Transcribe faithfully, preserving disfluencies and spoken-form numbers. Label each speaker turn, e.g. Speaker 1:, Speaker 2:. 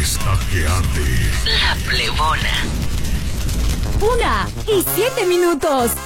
Speaker 1: Esta que arde.
Speaker 2: La Plebona.
Speaker 3: Una y siete minutos.